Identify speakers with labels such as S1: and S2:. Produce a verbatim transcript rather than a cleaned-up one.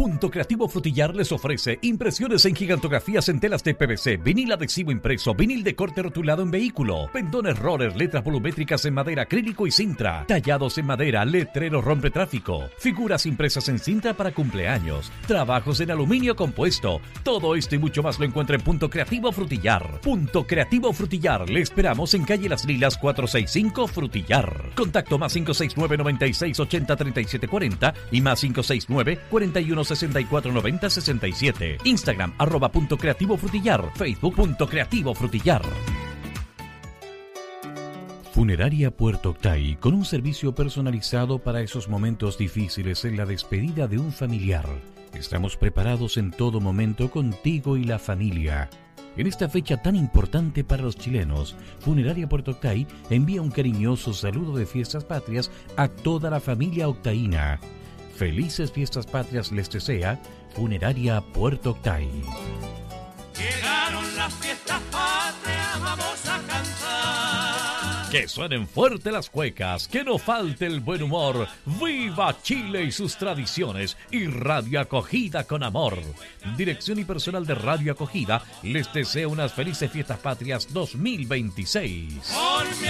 S1: Punto Creativo Frutillar les ofrece impresiones en gigantografías en telas de P V C, vinil adhesivo impreso, vinil de corte rotulado en vehículo, pendones roller, letras volumétricas en madera, acrílico y cintra, tallados en madera, letreros rompetráfico, figuras impresas en cinta para cumpleaños, trabajos en aluminio compuesto. Todo esto y mucho más lo encuentra en Punto Creativo Frutillar. Punto Creativo Frutillar. Le esperamos en calle Las Lilas cuatrocientos sesenta y cinco Frutillar. Contacto más cinco seis nueve, noventa y seis, ochenta, treinta y siete cuarenta y más cinco seis nueve, cuarenta y uno, sesenta y cuatro, noventa, sesenta y siete. Instagram arroba Punto Creativo Frutillar. Facebook Punto Creativo Frutillar. Funeraria Puerto Octay, con un servicio personalizado para esos momentos difíciles en la despedida de un familiar. Estamos preparados en todo momento contigo y la familia. En esta fecha tan importante para los chilenos, Funeraria Puerto Octay envía un cariñoso saludo de Fiestas Patrias a toda la familia octaína. Felices Fiestas Patrias les desea Funeraria Puerto Octay.
S2: Llegaron las Fiestas Patrias, vamos a cantar.
S1: Que suenen fuerte las cuecas, que no falte el buen humor. ¡Viva Chile y sus tradiciones! Y Radio Acogida con amor. Dirección y personal de Radio Acogida les desea unas felices Fiestas Patrias dos mil veintiséis.
S2: Con mi